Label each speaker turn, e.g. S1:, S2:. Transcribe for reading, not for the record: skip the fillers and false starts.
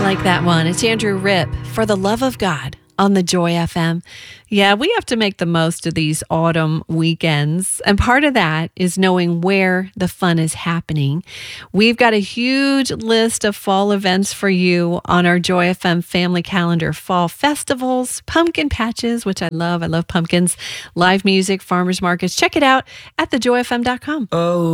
S1: like that one. It's Andrew Ripp, For the Love of God, on the Joy FM. Yeah, we have to make the most of these autumn weekends. And part of that is knowing where the fun is happening. We've got a huge list of fall events for you on our Joy FM family calendar. Fall festivals, pumpkin patches, which I love. I love pumpkins, live music, farmers markets. Check it out at thejoyfm.com.
S2: Oh.